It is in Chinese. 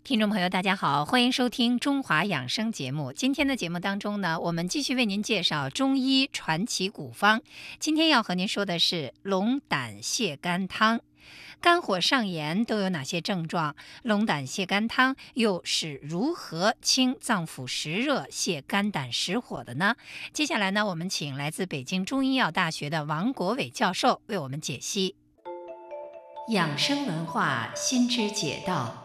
听众朋友，大家好，欢迎收听中华养生节目。今天的节目当中呢，我们继续为您介绍中医传奇古方。今天要和您说的是龙胆泻肝汤。肝火上炎都有哪些症状？龙胆泻肝汤又是如何清脏腑实热、泻肝胆实火的呢？接下来呢，我们请来自北京中医药大学的王国伟教授为我们解析。养生文化新知解道，